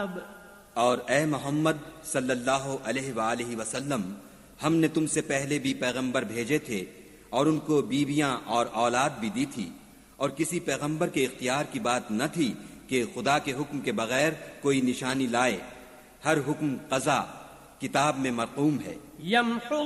और ए मोहम्मद सल्लल्लाहु अलैहि वसल्लम, हमने तुमसे पहले भी पैगंबर भेजे थे और उनको बीवियां और औलाद भी दी थी, और किसी पैगंबर के इख्तियार की बात न थी कि खुदा के हुक्म के बगैर कोई निशानी लाए। हर हुक्म क़ज़ा किताब में मरक़ूम है।